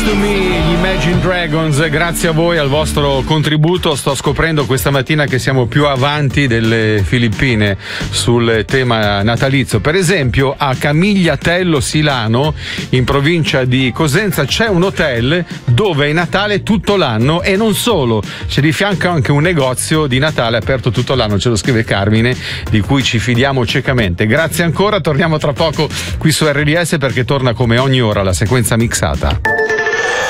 to Me, gli Imagine Dragons. Grazie a voi, al vostro contributo sto scoprendo questa mattina che siamo più avanti delle Filippine sul tema natalizio. Per esempio a Camigliatello Silano, in provincia di Cosenza, c'è un hotel dove è Natale tutto l'anno, e non solo, c'è di fianco anche un negozio di Natale aperto tutto l'anno, ce lo scrive Carmine, di cui ci fidiamo ciecamente. Grazie ancora, torniamo tra poco qui su RDS perché torna come ogni ora la sequenza mixata.